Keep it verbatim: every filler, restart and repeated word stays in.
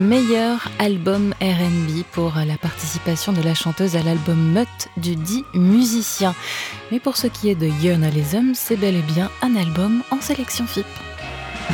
Meilleur album R and B pour la participation de la chanteuse à l'album Mutt du dit musicien. Mais pour ce qui est de Journalism, c'est bel et bien un album en sélection F I P.